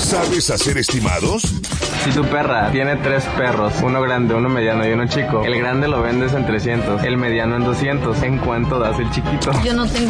¿Sabes hacer estimados? Si tu perra tiene 3 perros, uno grande, uno mediano y uno chico, el grande lo vendes en 300, el mediano en 200. ¿En cuánto das el chiquito? Yo no tengo